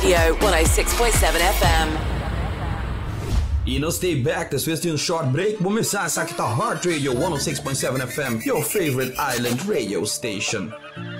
Radio 106.7 FM. E não stay back, this was a short break. Bumisa sa kita Heart Radio 106.7 FM, your favorite island radio station.